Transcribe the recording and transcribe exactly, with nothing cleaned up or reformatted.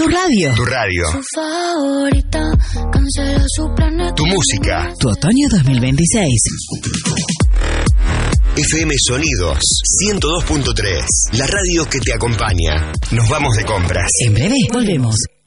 Tu radio. Tu radio. Su favorita, cancela su planeta. Tu música. Tu otoño dos mil veintiséis. F M Sonidos ciento dos punto tres. La radio que te acompaña. Nos vamos de compras. En breve volvemos.